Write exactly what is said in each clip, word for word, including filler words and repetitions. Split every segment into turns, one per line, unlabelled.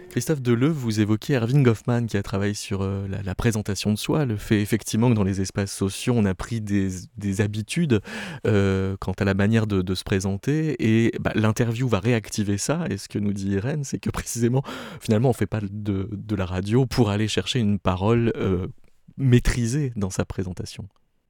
Christophe Deleu, vous évoquez Erving Goffman qui a travaillé sur euh, la, la présentation de soi, le fait effectivement que dans les espaces sociaux on a pris des, des habitudes euh, quant à la manière de, de se présenter et bah, l'interview va réactiver ça et ce que nous dit Irène c'est que précisément finalement on ne fait pas de, de la radio pour aller chercher une parole euh, maîtrisée dans sa présentation.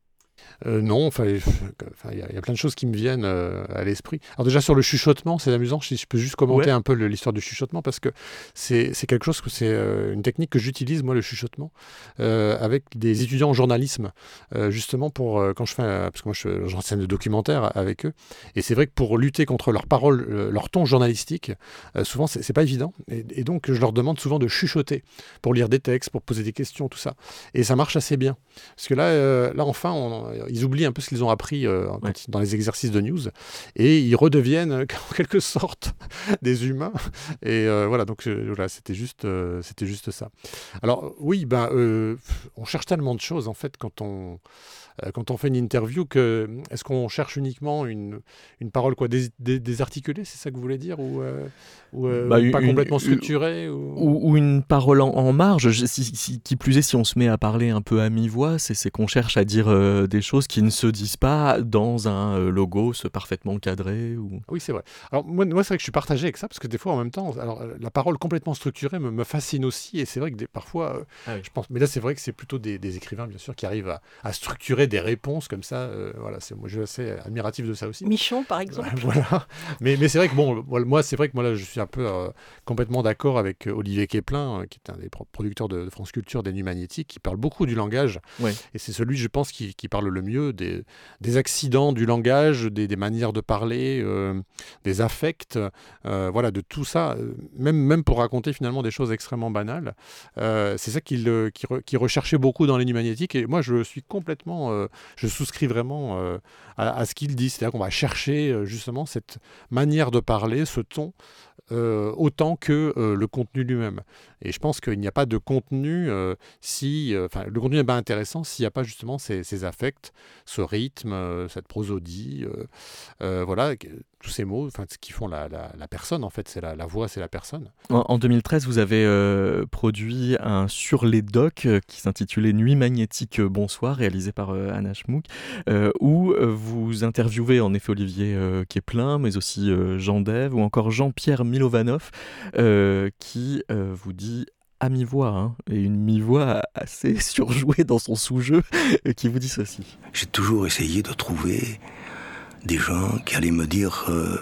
Euh, non, enfin, il y, y a plein de choses qui me viennent euh, à l'esprit. Alors déjà sur le chuchotement, c'est amusant, si je peux juste commenter ouais. un peu le, l'histoire du chuchotement, parce que c'est, c'est quelque chose, que c'est euh, une technique que j'utilise, moi, le chuchotement, euh, avec des étudiants en journalisme, euh, justement pour, euh, quand je fais, un, parce que moi je, j'enseigne le documentaire avec eux, et c'est vrai que pour lutter contre leurs paroles, euh, leur ton journalistique, euh, souvent c'est, c'est pas évident, et, et donc je leur demande souvent de chuchoter, pour lire des textes, pour poser des questions, tout ça, et ça marche assez bien, parce que là, euh, là enfin, on ils oublient un peu ce qu'ils ont appris euh, ouais. dans les exercices de news et ils redeviennent en quelque sorte des humains et euh, voilà donc euh, voilà c'était juste euh, c'était juste ça. Alors oui ben euh, on cherche tellement de choses en fait quand on euh, quand on fait une interview que est-ce qu'on cherche uniquement une une parole quoi dés, dés, désarticulée, c'est ça que vous voulez dire ou, euh, ou, euh, bah, ou une, pas complètement structurée ou...
Ou, ou une parole en, en marge si, si, qui plus est si on se met à parler un peu à mi-voix c'est, c'est qu'on cherche à dire euh, des choses qui ne se disent pas dans un euh, logos parfaitement cadré ou...
Oui c'est vrai. Alors moi, moi c'est vrai que je suis partagé avec ça parce que des fois en même temps alors, la parole complètement structurée me, me fascine aussi et c'est vrai que des, parfois euh, ah oui. je pense mais là c'est vrai que c'est plutôt des, des écrivains bien sûr qui arrivent à, à structurer des réponses comme ça euh, voilà c'est moi je suis assez admiratif de ça aussi.
Michon par exemple.
Voilà mais mais c'est vrai que bon moi c'est vrai que moi là je suis un peu euh, complètement d'accord avec Olivier Keplin euh, qui est un des producteurs de, de France Culture des Nuits Magnétiques qui parle beaucoup du langage ouais. et c'est celui je pense qui, qui parle le mieux des, des accidents du langage des, des manières de parler euh, des affects euh, voilà de tout ça même même pour raconter finalement des choses extrêmement banales euh, c'est ça qu'il qui, re, qui recherchait beaucoup dans les Nuits Magnétiques et moi je suis complètement euh, je souscris vraiment euh, à, à ce qu'il dit, c'est-à-dire qu'on va chercher euh, justement cette manière de parler, ce ton Euh, autant que euh, le contenu lui-même. Et je pense qu'il n'y a pas de contenu euh, si, enfin, euh, le contenu n'est pas intéressant s'il n'y a pas justement ces, ces affects, ce rythme, euh, cette prosodie, euh, euh, voilà, tous ces mots, enfin, ce qui font la, la, la personne en fait, c'est la, la voix, c'est la personne.
En, en deux mille treize, vous avez euh, produit un sur les docs euh, qui s'intitulait Nuit magnétique euh, bonsoir, réalisé par euh, Anna Schmouk, euh, où euh, vous interviewez en effet Olivier euh, Keplin, mais aussi euh, Jean Dève ou encore Jean-Pierre Milovanov, euh, qui euh, vous dit à mi-voix, hein, et une mi-voix assez surjouée dans son sous-jeu, qui vous dit ceci.
J'ai toujours essayé de trouver des gens qui allaient me dire euh,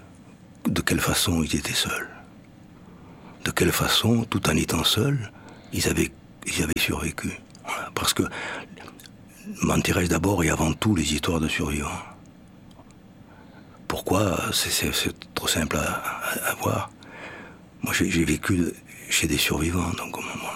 de quelle façon ils étaient seuls. De quelle façon, tout en étant seuls, ils avaient, ils avaient survécu. Voilà. Parce que m'intéressent d'abord et avant tout les histoires de survivants. Pourquoi ? C'est, c'est, c'est trop simple à, à, à voir. Moi, j'ai, j'ai vécu chez des survivants. Donc, moi,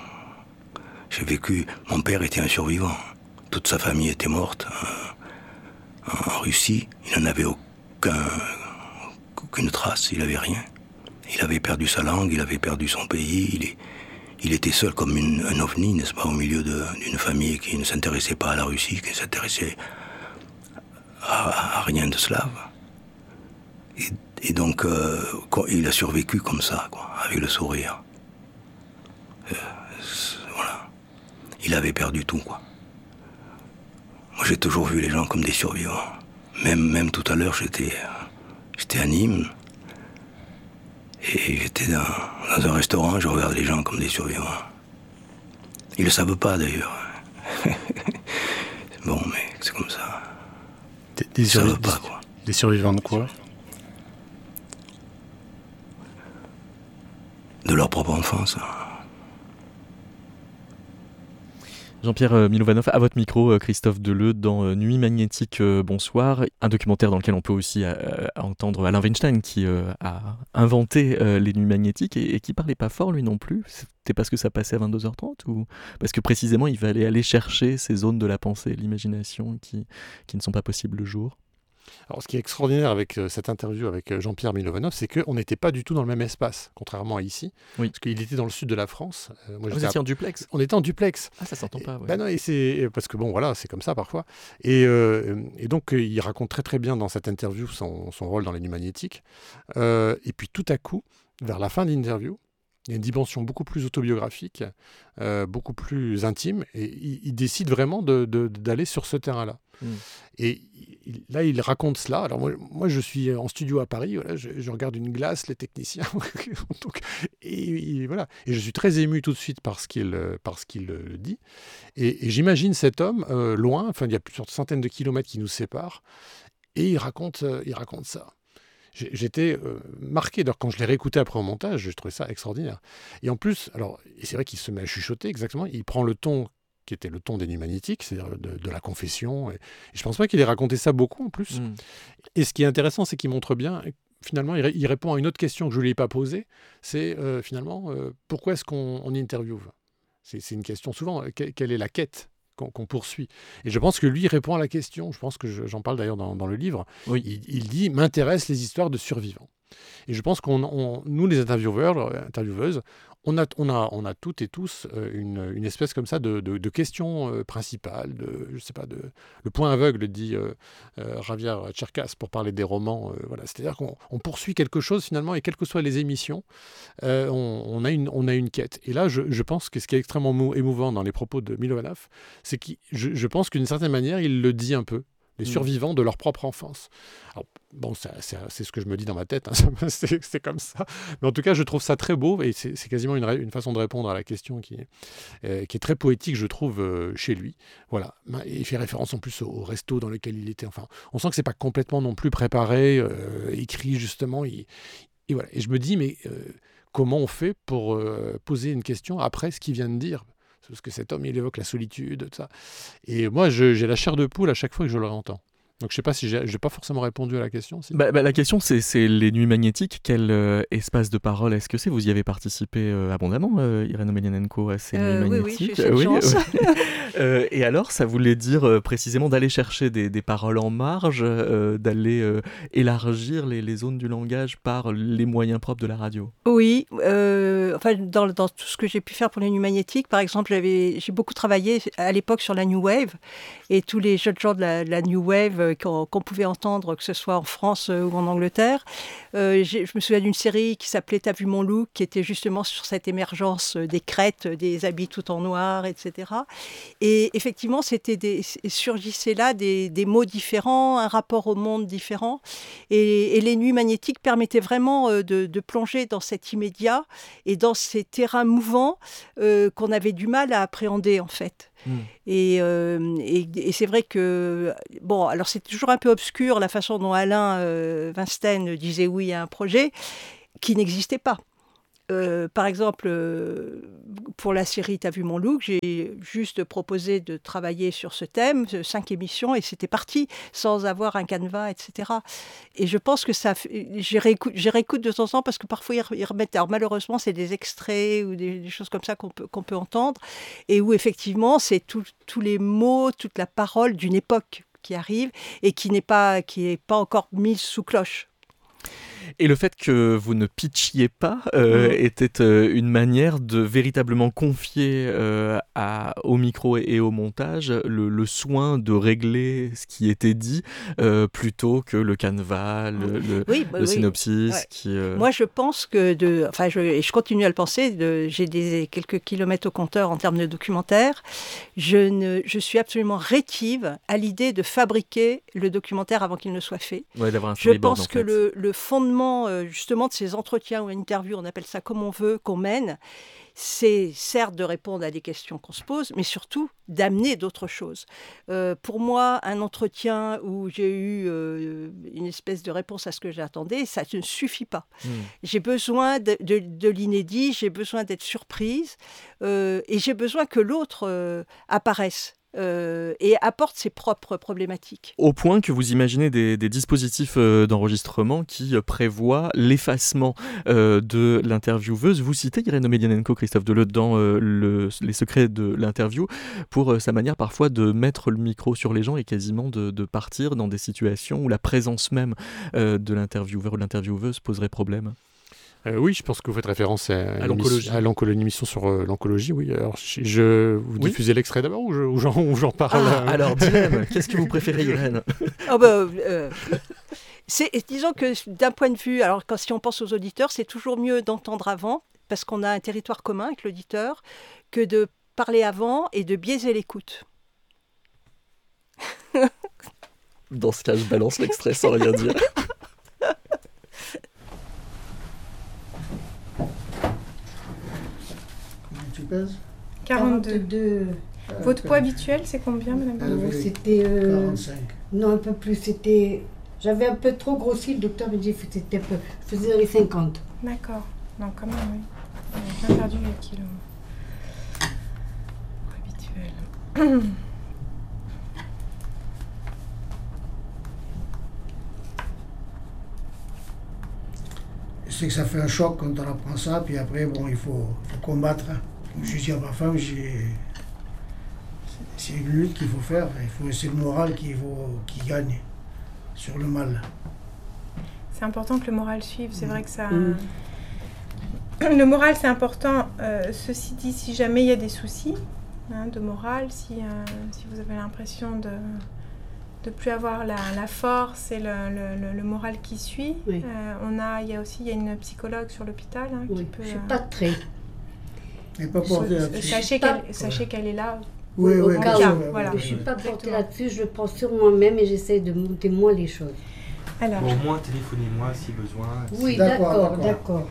j'ai vécu... Mon père était un survivant. Toute sa famille était morte euh, en Russie. Il n'en avait aucun, aucune trace. Il n'avait rien. Il avait perdu sa langue, il avait perdu son pays. Il, est, il était seul comme une, un ovni, n'est-ce pas, au milieu de, d'une famille qui ne s'intéressait pas à la Russie, qui ne s'intéressait à, à rien de slave. Et, et donc, euh, il a survécu comme ça, quoi, avec le sourire. Euh, voilà. Il avait perdu tout, quoi. Moi, j'ai toujours vu les gens comme des survivants. Même, même tout à l'heure, j'étais, j'étais à Nîmes. Et j'étais dans, dans un restaurant, je regarde les gens comme des survivants. Ils le savent pas, d'ailleurs. Bon, mais c'est comme ça.
Des, des, survi- pas, quoi. Des survivants de quoi ?
De leur propre enfance.
Jean-Pierre Milovanov, à votre micro, Christophe Deleu, dans Nuit magnétique bonsoir, un documentaire dans lequel on peut aussi euh, entendre Alain Weinstein qui euh, a inventé euh, les nuits magnétiques et, et qui parlait pas fort lui non plus. C'était parce que ça passait à vingt-deux heures trente ou parce que précisément il fallait aller chercher ces zones de la pensée et de l'imagination qui, qui ne sont pas possibles le jour?
Alors, ce qui est extraordinaire avec euh, cette interview avec euh, Jean-Pierre Milovanov, c'est qu'on n'était pas du tout dans le même espace, contrairement à ici.
Oui.
Parce qu'il était dans le sud de la France.
Euh, moi, Vous étiez à... en duplex ?
On était en duplex.
Ah, ça s'entend pas, ouais.
Ben non, et c'est... Parce que bon, voilà, c'est comme ça parfois. Et, euh, et donc, euh, il raconte très très bien dans cette interview son, son rôle dans les Nuits Magnétiques. Euh, et puis, tout à coup, vers la fin de l'interview, Il y a une dimension beaucoup plus autobiographique, euh, beaucoup plus intime, et il, il décide vraiment de, de, d'aller sur ce terrain-là. Mmh. Et il, là, il raconte cela. Alors moi, moi, je suis en studio à Paris, voilà, je, je regarde une glace, les techniciens, donc, et, et voilà. Et je suis très ému tout de suite par ce qu'il, par ce qu'il le dit. Et, et j'imagine cet homme euh, loin, enfin, il y a plusieurs centaines de kilomètres qui nous séparent, et il raconte, euh, il raconte ça. J'étais euh, marqué, d'ailleurs, quand je l'ai réécouté après au montage, je trouvais ça extraordinaire. Et en plus, alors, et c'est vrai qu'il se met à chuchoter, exactement, il prend le ton qui était le ton des Nuits Magnétiques, c'est-à-dire de, de la confession, et, et je ne pense pas qu'il ait raconté ça beaucoup, en plus. Mm. Et ce qui est intéressant, c'est qu'il montre bien, finalement, il, il répond à une autre question que je ne lui ai pas posée, c'est euh, finalement, euh, pourquoi est-ce qu'on on interviewe ? c'est, c'est une question souvent, quelle, quelle est la quête qu'on, qu'on poursuit. Et je pense que lui répond à la question, je pense que je, j'en parle d'ailleurs dans, dans le livre, oui. il, il dit « m'intéressent les histoires de survivants ». Et je pense qu'on, on, nous les intervieweurs, intervieweuses, on a, on a, on a toutes et tous une, une espèce comme ça de, de, de question euh, principale, de, je sais pas, de, le point aveugle, dit euh, euh, Javier Cercas pour parler des romans. Euh, voilà. C'est-à-dire qu'on on poursuit quelque chose finalement, et quelles que soient les émissions, euh, on, on, a une, on a une quête. Et là, je, je pense que ce qui est extrêmement mou, émouvant dans les propos de Milovanov, c'est que je, je pense qu'une certaine manière, il le dit un peu. Les survivants de leur propre enfance. Alors, bon, c'est, c'est, c'est ce que je me dis dans ma tête, hein, c'est, c'est comme ça. Mais en tout cas, je trouve ça très beau, et c'est, c'est quasiment une, une façon de répondre à la question qui est, euh, qui est très poétique, je trouve, euh, chez lui. Voilà. Et il fait référence en plus au, au resto dans lequel il était. Enfin, on sent que c'est pas complètement non plus préparé, euh, écrit justement. Il, et, voilà. Et je me dis, mais euh, comment on fait pour euh, poser une question après ce qu'il vient de dire ? Parce que cet homme, il évoque la solitude, tout ça. Et moi, je, j'ai la chair de poule à chaque fois que je le réentends. Donc, je ne sais pas si j'ai, j'ai pas forcément répondu à la question. Si...
Bah, bah, la question, c'est, c'est les Nuits Magnétiques. Quel euh, espace de parole est-ce que c'est ? Vous y avez participé euh, abondamment, euh, Irène Omelianenko, à ces
euh,
Nuits
oui,
Magnétiques.
Oui, j'ai oui, chance.
Oui. euh, et alors, ça voulait dire euh, précisément d'aller chercher des, des paroles en marge, euh, d'aller euh, élargir les, les zones du langage par les moyens propres de la radio.
Oui, euh, enfin, dans, dans tout ce que j'ai pu faire pour les Nuits Magnétiques, par exemple, j'avais, j'ai beaucoup travaillé à l'époque sur la New Wave, et tous les jeunes gens de la, de la New Wave Qu'on, qu'on pouvait entendre, que ce soit en France ou en Angleterre. Euh, je me souviens d'une série qui s'appelait « T'as vu mon look », qui était justement sur cette émergence des crêtes, des habits tout en noir, et cetera. Et effectivement, c'était des, surgissaient là des, des mots différents, un rapport au monde différent. Et, et les Nuits Magnétiques permettaient vraiment de, de plonger dans cet immédiat et dans ces terrains mouvants euh, qu'on avait du mal à appréhender, en fait. Mmh. Et, euh, et, et c'est vrai que, bon, alors c'est toujours un peu obscur la façon dont Alain euh, Weinstein disait oui à un projet qui n'existait pas. Euh, par exemple, euh, pour la série « T'as vu mon look », j'ai juste proposé de travailler sur ce thème, cinq émissions, et c'était parti, sans avoir un canevas, et cetera. Et je pense que ça... J'y réécoute, j'y réécoute de temps en temps, parce que parfois, ils remettent... Alors, malheureusement, c'est des extraits ou des, des choses comme ça qu'on peut, qu'on peut entendre, et où, effectivement, c'est tous les mots, toute la parole d'une époque qui arrive, et qui n'est pas, qui n'est pas encore mise sous cloche.
Et le fait que vous ne pitchiez pas euh, mmh. était euh, une manière de véritablement confier euh, à, au micro et, et au montage le, le soin de régler ce qui était dit euh, plutôt que le canevas, le, le,
oui, bah,
le
oui.
synopsis.
Ouais.
Qui, euh...
Moi, je pense que, de, enfin, je, et je continue à le penser, de, j'ai des, quelques kilomètres au compteur en termes de documentaire. Je, ne, je suis absolument rétive à l'idée de fabriquer le documentaire avant qu'il ne soit fait.
Ouais, d'avoir un
je pense
en
que
fait.
le, le fondement justement de ces entretiens ou interviews, on appelle ça comme on veut, qu'on mène, c'est certes de répondre à des questions qu'on se pose, mais surtout d'amener d'autres choses. Euh, pour moi, un entretien où j'ai eu euh, une espèce de réponse à ce que j'attendais, ça ne suffit pas. Mmh. J'ai besoin de, de, de l'inédit, j'ai besoin d'être surprise, euh, et j'ai besoin que l'autre euh, apparaisse. Euh, et apporte ses propres problématiques.
Au point que vous imaginez des, des dispositifs euh, d'enregistrement qui euh, prévoient l'effacement euh, de l'intervieweuse. Vous citez Irène Omelianenko, Christophe Deleutre, dans euh, le, les secrets de l'interview, pour euh, sa manière parfois de mettre le micro sur les gens et quasiment de, de partir dans des situations où la présence même euh, de l'intervieweur ou de l'intervieweuse poserait problème.
Euh, oui, je pense que vous faites référence à,
à l'oncologie.
À l'oncologie, une émission sur euh, l'oncologie, oui. Alors, je, je vous oui. diffusez l'extrait d'abord ou, je, ou, j'en, ou j'en parle
ah, euh... Alors, dilemme, qu'est-ce que vous préférez, Irène ?
oh bah, euh, c'est, disons que d'un point de vue, alors quand, si on pense aux auditeurs, c'est toujours mieux d'entendre avant parce qu'on a un territoire commun avec l'auditeur, que de parler avant et de biaiser l'écoute.
Dans ce cas, je balance l'extrait sans rien dire.
Combien tu pèses ?
quarante-deux.
quarante-deux.
Votre poids habituel, c'est combien, madame ?
Euh,
C'était... euh,
quarante-cinq.
Non, un peu plus. C'était... J'avais un peu trop grossi. Le docteur me dit que c'était un peu... Je faisais dans les cinquante.
D'accord. Non, quand même, oui. On a bien perdu les kilos. Habituel.
Je sais que ça fait un choc quand on apprend ça, puis après, bon, il faut, faut combattre. Comme je dis à ma femme, j'ai... c'est une lutte qu'il faut faire. Il faut, c'est le moral qui, faut, qui gagne sur le mal.
C'est important que le moral suive. C'est vrai que ça...
Mm.
Le moral, c'est important. Euh, ceci dit, si jamais il y a des soucis hein, de morale, si, euh, si vous avez l'impression de de plus avoir la, la force et le, le, le moral qui suit,
Oui.
euh, on a, il y a aussi il y a une psychologue sur l'hôpital hein, qui
Oui.
peut...
Je suis
euh,
pas très...
Et pas porter
so-
là-dessus.
sachez
Pas-
qu'elle, sachez qu'elle est là.
Oui, oui,
au
bien
cas
sûr,
où.
oui,
Voilà.
oui,
Je suis
oui.
pas portée
Exactement.
là-dessus. Je le prends sur moi-même et j'essaie de monter moins les choses.
Alors,
Bon, au moins, téléphonez-moi si besoin.
Oui,
D'accord,
d'accord,
d'accord.
d'accord.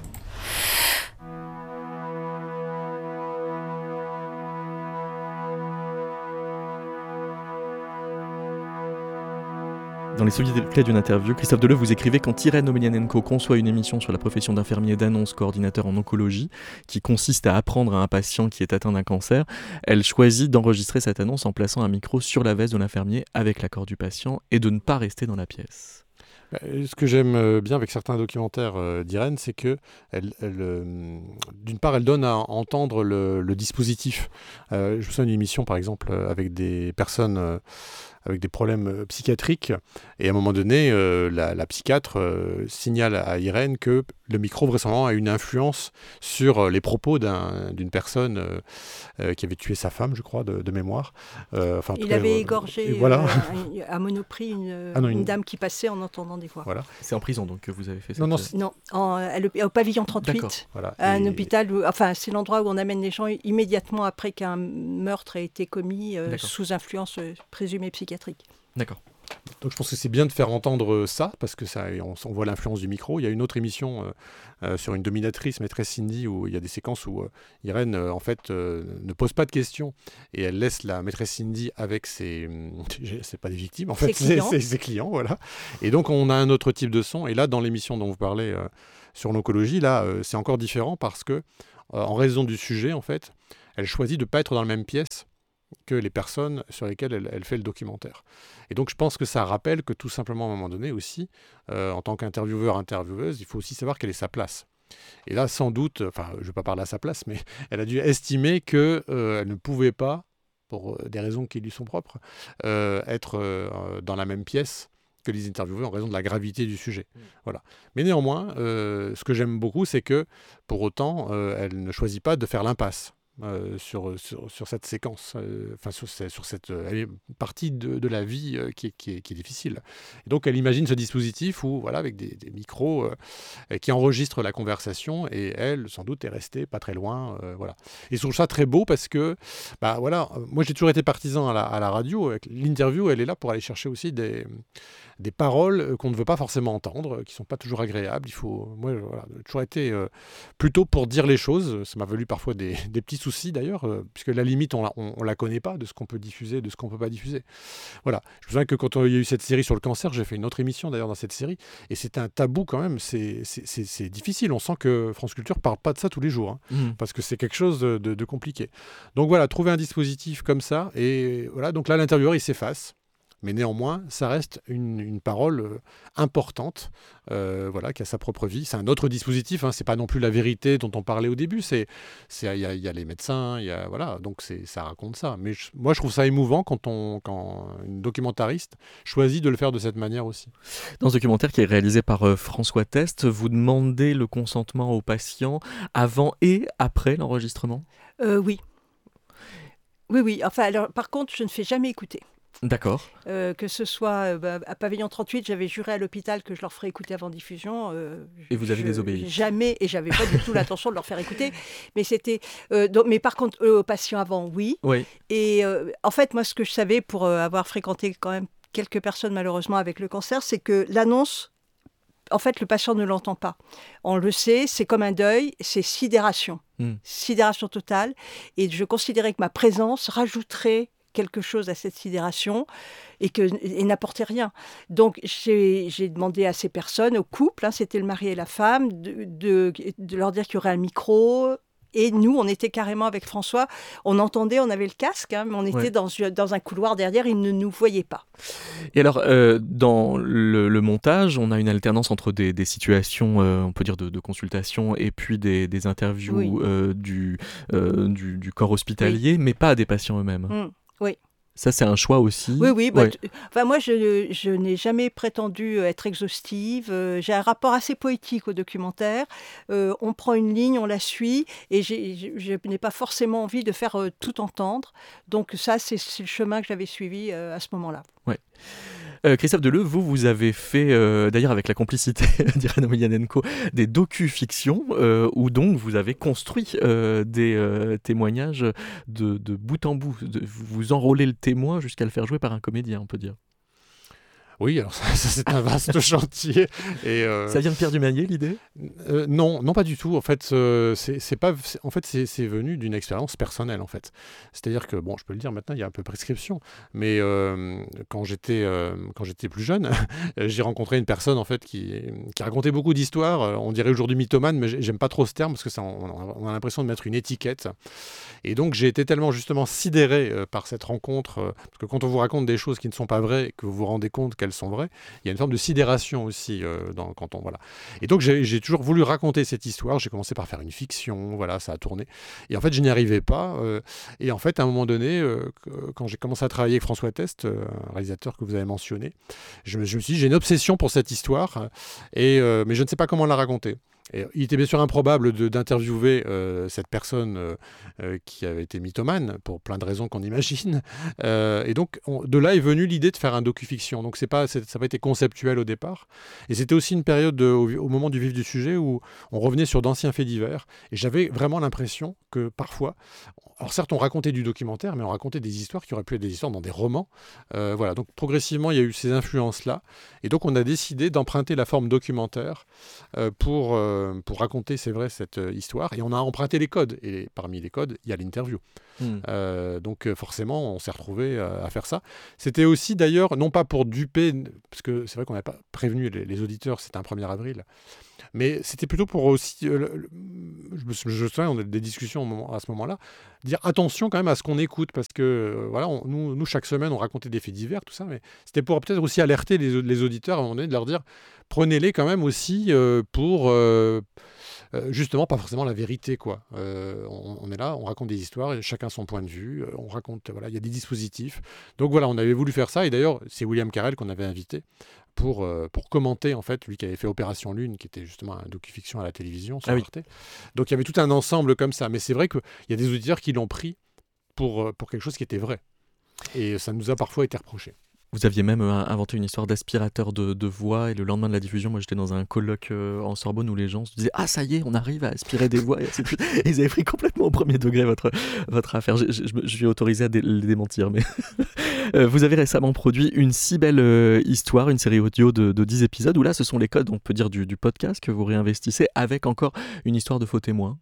Dans les souvenirs clés d'une interview, Christophe Deleu, vous écrivez: quand Irène Omelianenko conçoit une émission sur la profession d'infirmier d'annonce coordinateur en oncologie, qui consiste à apprendre à un patient qui est atteint d'un cancer, elle choisit d'enregistrer cette annonce en plaçant un micro sur la veste de l'infirmier avec l'accord du patient et de ne pas rester dans la pièce.
Ce que j'aime bien avec certains documentaires euh, d'Irène, c'est que elle, elle, euh, d'une part, elle donne à entendre le, le dispositif. Euh, je me souviens d'une émission, par exemple, avec des personnes euh, avec des problèmes psychiatriques, et à un moment donné, euh, la, la psychiatre euh, signale à Irène que le micro, vraisemblablement, a une influence sur les propos d'un, d'une personne euh, euh, qui avait tué sa femme, je crois, de, de mémoire. Euh, enfin, en tout
Il
cas,
avait
euh,
égorgé
voilà.
euh, à Monoprix une,
Ah non,
une
une-
dame qui passait en entendant des voix.
Voilà.
C'est en prison donc que vous avez fait cette...
Non, non,
euh,
c'est-
Non, en- à l'hôp- au pavillon
D'accord.
trente-huit.
Voilà.
À un
Et-
hôpital, où- enfin c'est l'endroit où on amène les gens immédiatement après qu'un meurtre ait été commis euh,
D'accord.
sous influence euh, présumée psychiatrique.
D'accord.
Donc je pense que c'est bien de faire entendre ça, parce que ça, on, on voit l'influence du micro. Il y a une autre émission euh, euh, sur une dominatrice, maîtresse Cindy, où il y a des séquences où euh, Irène, euh, en fait, euh, ne pose pas de questions, et elle laisse la maîtresse Cindy avec ses... c'est pas des victimes, en fait,
Ses
c'est
clients.
c'est ses clients, voilà. Et donc on a un autre type de son, et là, dans l'émission dont vous parlez euh, sur l'oncologie, là, euh, c'est encore différent, parce que, euh, en raison du sujet, en fait, elle choisit de ne pas être dans la même pièce que les personnes sur lesquelles elle, elle fait le documentaire. Et donc je pense que ça rappelle que tout simplement à un moment donné aussi, euh, en tant qu'intervieweur, intervieweuse, il faut aussi savoir quelle est sa place. Et là, sans doute, enfin je ne vais pas parler à sa place, mais elle a dû estimer qu'elle euh, ne pouvait pas, pour euh, des raisons qui lui sont propres, euh, être euh, dans la même pièce que les intervieweurs en raison de la gravité du sujet. Mmh. Voilà. Mais néanmoins, euh, ce que j'aime beaucoup, c'est que pour autant, euh, elle ne choisit pas de faire l'impasse. Euh, sur, sur, sur cette séquence, euh, enfin sur, sur cette euh, partie de, de la vie euh, qui, est, qui, est, qui est difficile. Et donc elle imagine ce dispositif où, voilà, avec des, des micros euh, qui enregistrent la conversation, et elle, sans doute, est restée pas très loin. Euh, voilà. Et je trouve ça très beau parce que, bah, voilà, moi j'ai toujours été partisan à la, à la radio. L'interview, elle est là pour aller chercher aussi des, des paroles qu'on ne veut pas forcément entendre, qui ne sont pas toujours agréables. Il faut, moi, voilà, j'ai toujours été euh, plutôt pour dire les choses. Ça m'a valu parfois des, des petits soucis aussi d'ailleurs, euh, puisque la limite on la, on, on la connaît pas de ce qu'on peut diffuser, de ce qu'on peut pas diffuser. Voilà. Je me souviens que quand il y a eu cette série sur le cancer, j'ai fait une autre émission d'ailleurs dans cette série, et c'était un tabou quand même. C'est, c'est, c'est, c'est difficile. On sent que France Culture parle pas de ça tous les jours, hein, mmh. parce que c'est quelque chose de, de, de compliqué. Donc voilà, trouver un dispositif comme ça, et voilà. Donc là, l'intervieweur il s'efface. Mais néanmoins, ça reste une, une parole euh, importante, euh, voilà, qui a sa propre vie. C'est un autre dispositif, hein, c'est pas non plus la vérité dont on parlait au début. C'est, c'est, il y a, y a les médecins, il y a, voilà, donc c'est, ça raconte ça. Mais je, moi, je trouve ça émouvant quand on, quand une documentariste choisit de le faire de cette manière aussi.
Dans ce documentaire qui est réalisé par euh, François Test, vous demandez le consentement aux patients avant et après l'enregistrement ?
euh, Oui. Oui, oui. Enfin, alors, par contre, je ne fais jamais écouter.
D'accord.
Euh, que ce soit euh, bah, à Pavillon trente-huit, j'avais juré à l'hôpital que je leur ferais écouter avant diffusion. Euh,
et vous avez
je,
désobéi.
Jamais, et j'avais pas du tout l'intention de leur faire écouter. Mais c'était, euh, donc, mais par contre, eux, aux patients avant, oui.
Oui.
Et euh, en fait, moi, ce que je savais pour euh, avoir fréquenté quand même quelques personnes malheureusement avec le cancer, c'est que l'annonce, en fait, le patient ne l'entend pas. On le sait, c'est comme un deuil, c'est sidération, mm. sidération totale. Et je considérais que ma présence rajouterait quelque chose à cette sidération et, que, et n'apportait rien. Donc, j'ai, j'ai demandé à ces personnes, au couple, hein, c'était le mari et la femme, de, de, de leur dire qu'il y aurait un micro. Et nous, on était carrément avec François, on entendait, on avait le casque, hein, mais on était ouais. dans, dans un couloir derrière, il ne nous voyait pas.
Et alors, euh, dans le, le montage, on a une alternance entre des, des situations, euh, on peut dire, de, de consultation et puis des, des interviews oui. euh, du, euh, du, du corps hospitalier, oui. mais pas des patients eux-mêmes.
Mmh, oui.
Ça, c'est un choix aussi.
Oui, oui. Bah,
ouais.
t- enfin, moi, je, je n'ai jamais prétendu être exhaustive. Euh, j'ai un rapport assez poétique au documentaire. Euh, on prend une ligne, on la suit, et j'ai, je, je n'ai pas forcément envie de faire euh, tout entendre. Donc ça, c'est, c'est le chemin que j'avais suivi euh, à ce moment-là.
Ouais. Euh, Christophe Deleu, vous, vous avez fait, euh, d'ailleurs avec la complicité d'Irène Emelianenko, des docu-fictions euh, où donc vous avez construit euh, des euh, témoignages de, de bout en bout. De, vous enrôlez le témoin jusqu'à le faire jouer par un comédien, on peut dire.
Oui, alors ça, ça c'est un vaste chantier. Et euh...
Ça vient de Pierre Dumanier, l'idée ?
euh, Non, non pas du tout. En fait, euh, c'est, c'est pas, c'est, en fait, c'est, c'est venu d'une expérience personnelle, en fait. C'est-à-dire que, bon, je peux le dire maintenant, il y a un peu prescription, mais euh, quand j'étais, euh, quand j'étais plus jeune, j'ai rencontré une personne, en fait, qui, qui racontait beaucoup d'histoires. On dirait aujourd'hui mythomane, mais j'aime pas trop ce terme parce que ça, on, on a l'impression de mettre une étiquette. Et donc, j'ai été tellement justement sidéré euh, par cette rencontre, euh, parce que quand on vous raconte des choses qui ne sont pas vraies, et que vous vous rendez compte qu'elles sont vraies, il y a une forme de sidération aussi euh, dans, quand on voilà. Et donc j'ai, j'ai toujours voulu raconter cette histoire. J'ai commencé par faire une fiction, voilà, ça a tourné. Et en fait, je n'y arrivais pas. Euh, et en fait, à un moment donné, euh, quand j'ai commencé à travailler avec François Test, euh, un réalisateur que vous avez mentionné, je me, je me suis dit j'ai une obsession pour cette histoire, et euh, mais je ne sais pas comment la raconter. Et il était bien sûr improbable de, d'interviewer euh, cette personne euh, euh, qui avait été mythomane, pour plein de raisons qu'on imagine. Euh, et donc, on, de là est venue l'idée de faire un docu-fiction. Donc, c'est pas, c'est, ça n'a pas été conceptuel au départ. Et c'était aussi une période, de, au, au moment du vif du sujet, où on revenait sur d'anciens faits divers. Et j'avais vraiment l'impression que parfois, alors certes, on racontait du documentaire, mais on racontait des histoires qui auraient pu être des histoires dans des romans. Euh, voilà. Donc, progressivement, il y a eu ces influences-là. Et donc, on a décidé d'emprunter la forme documentaire euh, pour... Euh, pour raconter, c'est vrai, cette euh, histoire. Et on a emprunté les codes. Et parmi les codes, il y a l'interview. Mmh. Euh, donc euh, forcément, on s'est retrouvés euh, à faire ça. C'était aussi d'ailleurs, non pas pour duper, parce que c'est vrai qu'on n'avait pas prévenu les, les auditeurs, c'était un premier avril, mais c'était plutôt pour aussi, euh, le, je me je souviens, on a des discussions au moment, à ce moment-là, dire attention quand même à ce qu'on écoute, parce que euh, voilà, on, nous, nous, chaque semaine, on racontait des faits divers, tout ça, mais c'était pour peut-être aussi alerter les, les auditeurs à un moment donné, de leur dire, prenez-les quand même aussi euh, pour... Euh, Euh, justement, pas forcément la vérité, quoi. Euh, on, on est là, on raconte des histoires, et chacun son point de vue, euh, on raconte, voilà, il y a des dispositifs. Donc voilà, on avait voulu faire ça, et d'ailleurs, c'est William Carrel qu'on avait invité pour, euh, pour commenter, en fait, lui qui avait fait Opération Lune, qui était justement un docu-fiction à la télévision, sur
ah
Arte. Oui. Donc il y avait tout un ensemble comme ça, mais c'est vrai qu'il y a des auditeurs qui l'ont pris pour, pour quelque chose qui était vrai. Et ça nous a parfois été reproché.
Vous aviez même euh, inventé une histoire d'aspirateur de, de voix, et le lendemain de la diffusion, moi j'étais dans un colloque euh, en Sorbonne où les gens se disaient « Ah ça y est, on arrive à aspirer des voix » et ainsi de suite. Et ils avaient pris complètement au premier degré votre, votre affaire. Je, je, je suis autorisé à dé- les démentir, mais euh, vous avez récemment produit une si belle euh, histoire, une série audio de, de dix épisodes, où là ce sont les codes, on peut dire, du, du podcast que vous réinvestissez avec encore une histoire de faux témoins.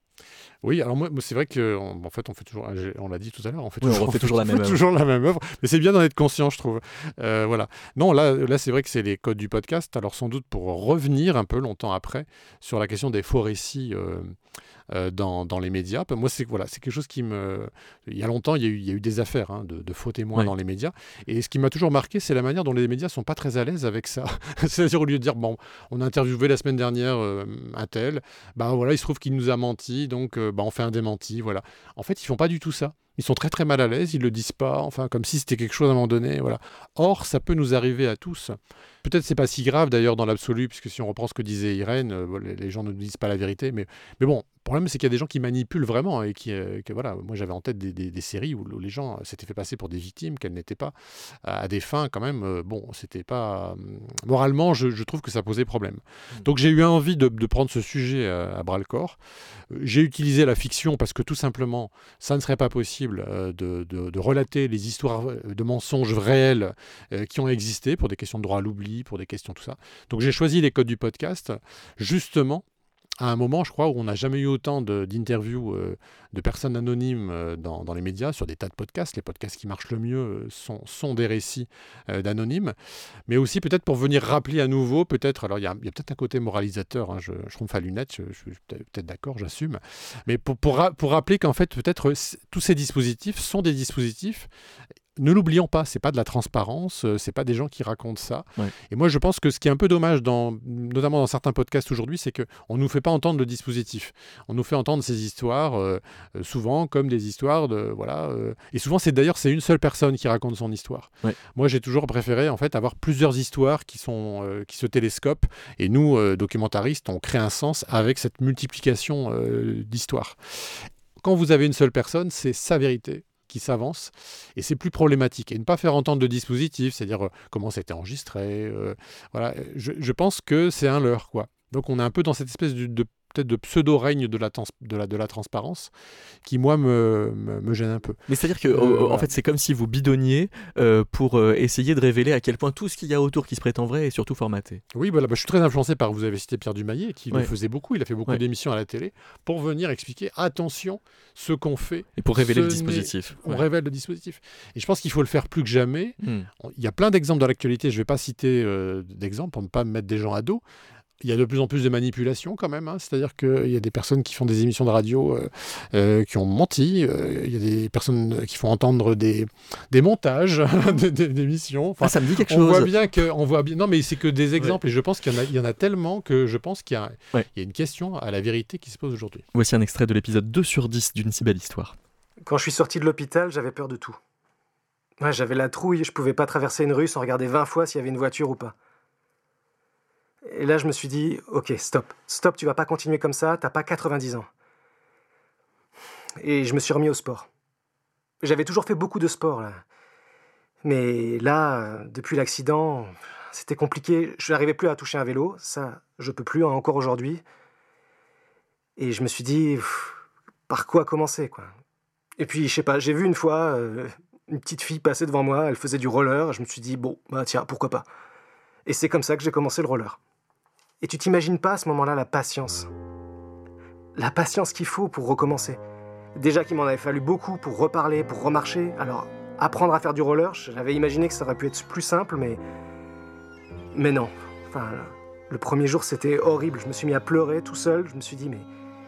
Oui, alors moi, c'est vrai qu'en en fait, on fait toujours, on l'a dit tout à l'heure, on fait
oui,
toujours,
on refait toujours,
on
la,
fait
même
toujours la même œuvre. Mais c'est bien d'en être conscient, je trouve. Euh, voilà. Non, là, là, c'est vrai que c'est les codes du podcast. Alors sans doute pour revenir un peu longtemps après sur la question des faux récits euh, euh, dans, dans les médias. Moi, c'est voilà, c'est quelque chose qui me. Il y a longtemps, il y a eu, il y a eu des affaires hein, de, de faux témoins oui. dans les médias. Et ce qui m'a toujours marqué, c'est la manière dont les médias sont pas très à l'aise avec ça. C'est-à-dire au lieu de dire bon, on a interviewé la semaine dernière euh, un tel, bah voilà, il se trouve qu'il nous a menti, donc euh, bah on fait un démenti. Voilà. En fait, ils font pas du tout ça. ils sont très très mal à l'aise, ils le disent pas, enfin comme si c'était quelque chose à un moment donné. Voilà. Or, ça peut nous arriver à tous. Peut-être c'est pas si grave d'ailleurs dans l'absolu, puisque si on reprend ce que disait Irène, euh, les, les gens ne nous disent pas la vérité. Mais, mais bon, le problème c'est qu'il y a des gens qui manipulent vraiment et qui, euh, que, voilà, moi j'avais en tête des, des, des séries où, où les gens s'étaient fait passer pour des victimes qu'elles n'étaient pas, à, à des fins quand même. Euh, bon, c'était pas euh, moralement, je, je trouve que ça posait problème. Mmh. Donc j'ai eu envie de, de prendre ce sujet à, à bras le corps. J'ai utilisé la fiction parce que tout simplement, ça ne serait pas possible euh, de, de, de relater les histoires de mensonges réels euh, qui ont existé pour des questions de droit à l'oubli, pour des questions tout ça. Donc j'ai choisi les codes du podcast, justement, à un moment, je crois, où on n'a jamais eu autant de, d'interviews euh, de personnes anonymes euh, dans, dans les médias, sur des tas de podcasts. Les podcasts qui marchent le mieux euh, sont, sont des récits euh, d'anonymes. Mais aussi peut-être pour venir rappeler à nouveau, peut-être, alors il y a, y a peut-être un côté moralisateur, hein, je, je trompe à lunettes, je, je suis peut-être d'accord, j'assume, mais pour, pour, pour rappeler qu'en fait, peut-être, tous ces dispositifs sont des dispositifs. Ne l'oublions pas, c'est pas de la transparence, c'est pas des gens qui racontent ça. Ouais. Et moi, je pense que ce qui est un peu dommage, dans, notamment dans certains podcasts aujourd'hui, c'est qu'on ne nous fait pas entendre le dispositif. On nous fait entendre ces histoires, euh, souvent comme des histoires de... Voilà, euh, et souvent, c'est d'ailleurs, c'est une seule personne qui raconte son histoire. Ouais. Moi, j'ai toujours préféré, en fait, avoir plusieurs histoires qui, sont, euh, qui se télescopent. Et nous, euh, documentaristes, on crée un sens avec cette multiplication euh, d'histoires. Quand vous avez une seule personne, c'est sa vérité qui s'avance, et c'est plus problématique. Et ne pas faire entendre de dispositif, c'est-à-dire euh, comment ça a été enregistré, euh, voilà, je, je pense que c'est un leurre, quoi. Donc on est un peu dans cette espèce de, de peut-être de pseudo-règne de la, de, la, de la transparence, qui, moi, me, me, me gêne un peu.
Mais c'est-à-dire que, euh, euh, voilà. en fait, c'est comme si vous bidonniez euh, pour euh, essayer de révéler à quel point tout ce qu'il y a autour qui se prétend vrai est surtout formaté.
Oui, voilà, bah, je suis très influencé par, vous avez cité Pierre Dumaillet, qui
ouais.
le faisait beaucoup, il a fait beaucoup ouais. d'émissions à la télé, pour venir expliquer, attention, ce qu'on fait...
Et pour révéler le dispositif.
On
ouais.
révèle le dispositif. Et je pense qu'il faut le faire plus que jamais. Hmm. Il y a plein d'exemples dans l'actualité, je ne vais pas citer euh, d'exemples pour ne pas me mettre des gens à dos. Il y a de plus en plus de manipulation quand même, hein. C'est-à-dire qu'il y a des personnes qui font des émissions de radio euh, euh, qui ont menti, euh, il y a des personnes qui font entendre des, des montages d'émissions. Enfin,
ah, ça me dit quelque
on
chose.
Voit bien que, on voit bien... Non, mais c'est que des exemples, ouais. Et je pense qu'il y en a, il y en a tellement que je pense qu'il y a, ouais. il y a une question à la vérité qui se pose aujourd'hui.
Voici un extrait de l'épisode deux sur dix d'une si belle histoire.
Quand je suis sorti de l'hôpital, j'avais peur de tout. Ouais, j'avais la trouille, je pouvais pas traverser une rue sans regarder vingt fois s'il y avait une voiture ou pas. Et là, je me suis dit, ok, stop, stop, tu vas pas continuer comme ça, t'as pas quatre-vingt-dix ans. Et je me suis remis au sport. J'avais toujours fait beaucoup de sport, là. Mais là, depuis l'accident, c'était compliqué. Je n'arrivais plus à toucher un vélo, ça, je peux plus, hein, encore aujourd'hui. Et je me suis dit, pff, par quoi commencer, quoi. Et puis, je sais pas, j'ai vu une fois euh, une petite fille passer devant moi, elle faisait du roller, je me suis dit, bon, bah tiens, pourquoi pas. Et c'est comme ça que j'ai commencé le roller. Et tu t'imagines pas à ce moment-là la patience. La patience qu'il faut pour recommencer. Déjà qu'il m'en avait fallu beaucoup pour reparler, pour remarcher. Alors, apprendre à faire du roller, j'avais imaginé que ça aurait pu être plus simple, mais... Mais non. Enfin, le premier jour, c'était horrible. Je me suis mis à pleurer tout seul. Je me suis dit, mais...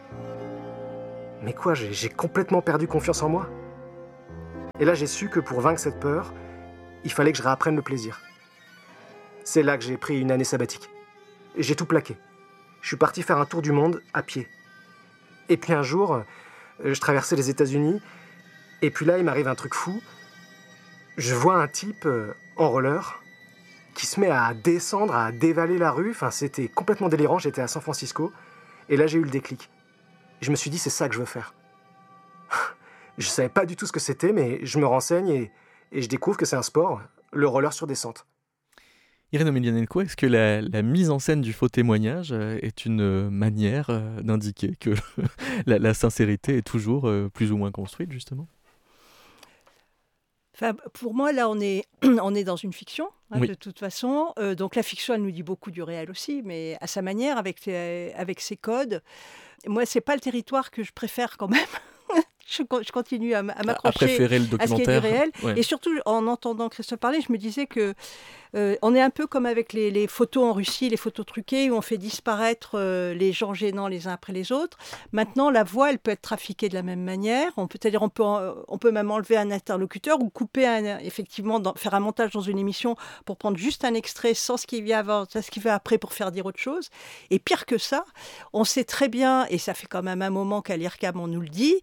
Mais quoi, j'ai, j'ai complètement perdu confiance en moi. Et là, j'ai su que pour vaincre cette peur, il fallait que je réapprenne le plaisir. C'est là que j'ai pris une année sabbatique. Et j'ai tout plaqué. Je suis parti faire un tour du monde à pied. Et puis un jour, je traversais les États-Unis, et puis là, il m'arrive un truc fou. Je vois un type en roller qui se met à descendre, à dévaler la rue. Enfin, c'était complètement délirant. J'étais à San Francisco, et là, j'ai eu le déclic. Je me suis dit, c'est ça que je veux faire. Je savais pas du tout ce que c'était, mais je me renseigne et, et je découvre que c'est un sport, le roller sur descente.
Irène Omelianenko, est-ce que la, la mise en scène du faux témoignage est une manière d'indiquer que la, la sincérité est toujours plus ou moins construite, justement ?
Enfin, pour moi, là, on est, on est dans une fiction, hein, oui. de toute façon. Euh, donc la fiction, elle nous dit beaucoup du réel aussi, mais à sa manière, avec, les, avec ses codes. Moi, c'est pas le territoire que je préfère quand même. Je, je continue à, à m'accrocher
à, préférer le
à ce qui est du réel. Ouais. Et surtout, en entendant Christophe parler, je me disais que euh, on est un peu comme avec les, les photos en Russie, les photos truquées, où on fait disparaître euh, les gens gênants les uns après les autres. Maintenant, la voix, elle peut être trafiquée de la même manière. On peut, c'est-à-dire, on peut, on peut même enlever un interlocuteur ou couper, un, effectivement, dans, faire un montage dans une émission pour prendre juste un extrait sans ce qui vient avant, sans ce qui vient après pour faire dire autre chose. Et pire que ça, on sait très bien, et ça fait quand même un moment qu'à l'I R C A M, on nous le dit, euh,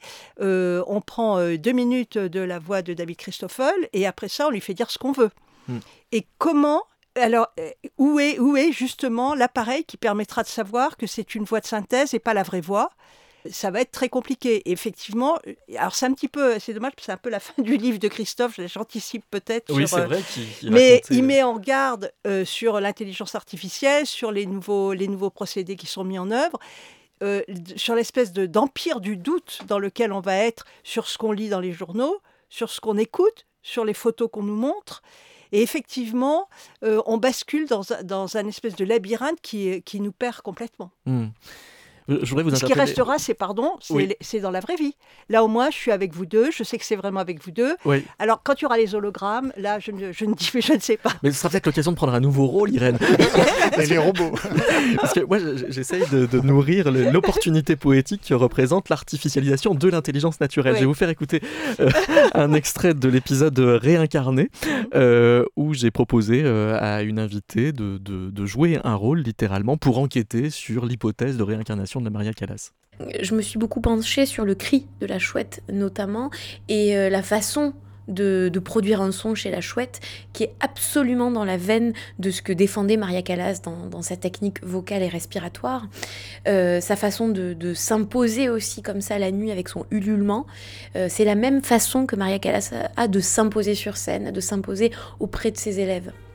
euh, on prend euh, deux minutes de la voix de David Christoffel et après ça, on lui fait dire ce qu'on veut. Mm. Et comment... Alors, où est, où est justement l'appareil qui permettra de savoir que c'est une voix de synthèse et pas la vraie voix ? Ça va être très compliqué. Et effectivement, alors c'est un petit peu, c'est dommage, c'est un peu la fin du livre de Christophe, j'anticipe peut-être.
Oui,
sur,
c'est vrai qu'il, qu'il
Mais
racontait...
il met en garde euh, sur l'intelligence artificielle, sur les nouveaux, les nouveaux procédés qui sont mis en œuvre, euh, sur l'espèce de, d'empire du doute dans lequel on va être sur ce qu'on lit dans les journaux, sur ce qu'on écoute, sur les photos qu'on nous montre. Et effectivement, euh, on bascule dans, dans un espèce de labyrinthe qui, qui nous perd complètement.
Mmh. Je voudrais vous
Ce qui restera, c'est, pardon, c'est, oui. c'est dans la vraie vie. Là, au moins, je suis avec vous deux, je sais que c'est vraiment avec vous deux.
Oui.
Alors, quand il y aura les hologrammes, là, je ne, je ne, dis, je ne sais pas.
Mais ce sera peut-être l'occasion de prendre un nouveau rôle, Irène.
Et les robots.
Parce que moi, j'essaye de, de nourrir l'opportunité poétique que représente l'artificialisation de l'intelligence naturelle. Oui. Je vais vous faire écouter euh, un extrait de l'épisode Réincarné, euh, où j'ai proposé euh, à une invitée de, de, de jouer un rôle, littéralement, pour enquêter sur l'hypothèse de réincarnation de Maria Callas.
Je me suis beaucoup penchée sur le cri de la chouette notamment et euh, la façon de, de produire un son chez la chouette qui est absolument dans la veine de ce que défendait Maria Callas dans, dans sa technique vocale et respiratoire. Euh, sa façon de, de s'imposer aussi comme ça la nuit avec son ululement, euh, c'est la même façon que Maria Callas a de s'imposer sur scène, de s'imposer auprès de ses élèves.